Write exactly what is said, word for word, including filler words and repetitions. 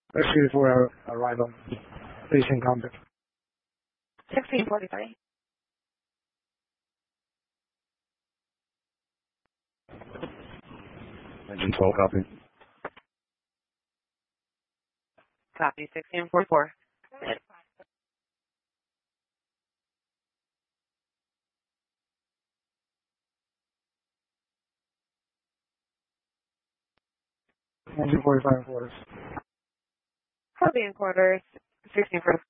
Rescue for arrival. Please in contact. sixteen forty-three. Engine twelve, copy. Copy, sixteen forty-four. Engine forty-five quarters. Copy in quarters, sixteen forty-four.